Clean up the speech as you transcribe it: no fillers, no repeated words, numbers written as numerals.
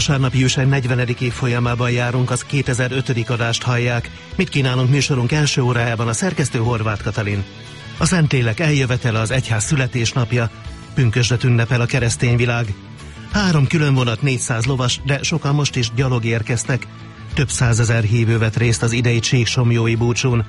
Vasárnapi őseny 40. évfolyamában járunk, az 2005. adást hallják. Mit kínálunk műsorunk első órájában? A szerkesztő Horváth Katalin. A Szentlélek eljövetele, az egyház születésnapja, pünkösdet ünnepel a keresztény világ. 3 különvonat, 400 lovas, de sokan most is gyalog érkeztek. Több százezer hívő vett részt az idei csíksomlyói búcsún.